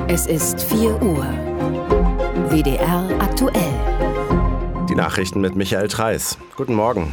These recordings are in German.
Es ist 4 Uhr. WDR aktuell. Die Nachrichten mit Michael Treiß. Guten Morgen.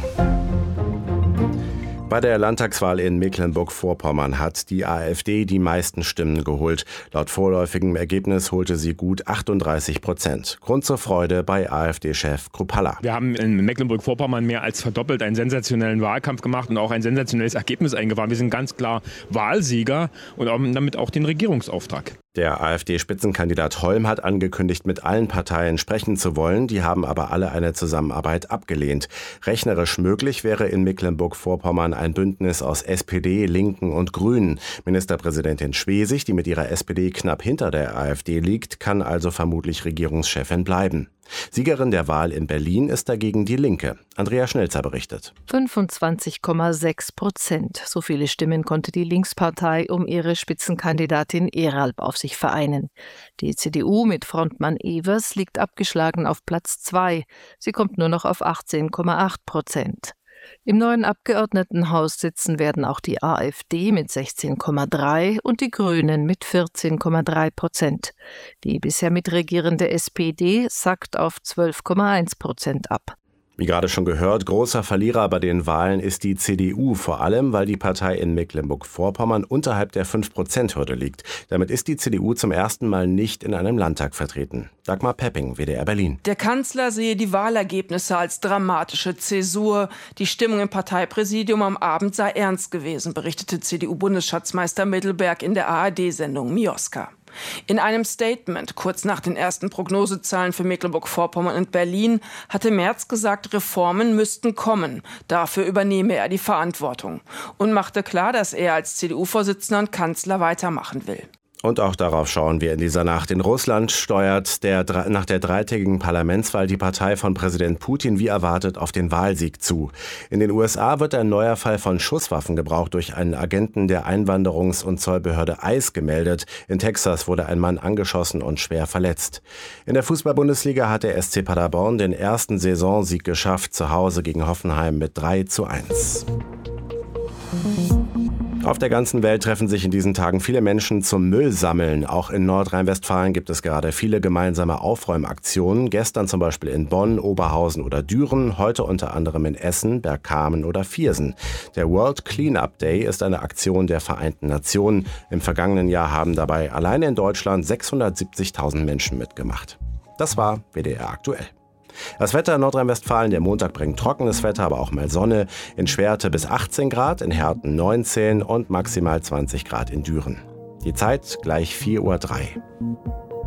Bei der Landtagswahl in Mecklenburg-Vorpommern hat die AfD die meisten Stimmen geholt. Laut vorläufigem Ergebnis holte sie gut 38%. Grund zur Freude bei AfD-Chef Kruppalla. Wir haben in Mecklenburg-Vorpommern mehr als verdoppelt einen sensationellen Wahlkampf gemacht und auch ein sensationelles Ergebnis eingefahren. Wir sind ganz klar Wahlsieger und haben damit auch den Regierungsauftrag. Der AfD-Spitzenkandidat Holm hat angekündigt, mit allen Parteien sprechen zu wollen. Die haben aber alle eine Zusammenarbeit abgelehnt. Rechnerisch möglich wäre in Mecklenburg-Vorpommern ein Bündnis aus SPD, Linken und Grünen. Ministerpräsidentin Schwesig, die mit ihrer SPD knapp hinter der AfD liegt, kann also vermutlich Regierungschefin bleiben. Siegerin der Wahl in Berlin ist dagegen die Linke. Andrea Schnelzer berichtet. 25,6%. So viele Stimmen konnte die Linkspartei um ihre Spitzenkandidatin Eralb auf sich vereinen. Die CDU mit Frontmann Evers liegt abgeschlagen auf Platz 2. Sie kommt nur noch auf 18,8%. Im neuen Abgeordnetenhaus sitzen werden auch die AfD mit 16,3% und die Grünen mit 14,3%. Die bisher mitregierende SPD sackt auf 12,1% ab. Wie gerade schon gehört, großer Verlierer bei den Wahlen ist die CDU, vor allem weil die Partei in Mecklenburg-Vorpommern unterhalb der 5%-Hürde liegt. Damit ist die CDU zum ersten Mal nicht in einem Landtag vertreten. Dagmar Pepping, WDR Berlin. Der Kanzler sehe die Wahlergebnisse als dramatische Zäsur. Die Stimmung im Parteipräsidium am Abend sei ernst gewesen, berichtete CDU-Bundesschatzmeister Mittelberg in der ARD-Sendung Mioska. In einem Statement kurz nach den ersten Prognosezahlen für Mecklenburg-Vorpommern und Berlin hatte Merz gesagt, Reformen müssten kommen. Dafür übernehme er die Verantwortung und machte klar, dass er als CDU-Vorsitzender und Kanzler weitermachen will. Und auch darauf schauen wir in dieser Nacht. In Russland steuert nach der dreitägigen Parlamentswahl die Partei von Präsident Putin wie erwartet auf den Wahlsieg zu. In den USA wird ein neuer Fall von Schusswaffengebrauch durch einen Agenten der Einwanderungs- und Zollbehörde ICE gemeldet. In Texas wurde ein Mann angeschossen und schwer verletzt. In der Fußball-Bundesliga hat der SC Paderborn den ersten Saisonsieg geschafft, zu Hause gegen Hoffenheim mit 3:1. Auf der ganzen Welt treffen sich in diesen Tagen viele Menschen zum Müllsammeln. Auch in Nordrhein-Westfalen gibt es gerade viele gemeinsame Aufräumaktionen. Gestern zum Beispiel in Bonn, Oberhausen oder Düren, heute unter anderem in Essen, Bergkamen oder Viersen. Der World Cleanup Day ist eine Aktion der Vereinten Nationen. Im vergangenen Jahr haben dabei alleine in Deutschland 670.000 Menschen mitgemacht. Das war WDR aktuell. Das Wetter in Nordrhein-Westfalen, der Montag bringt trockenes Wetter, aber auch mal Sonne. In Schwerte bis 18 Grad, in Herten 19 und maximal 20 Grad in Düren. Die Zeit gleich 4:03 Uhr.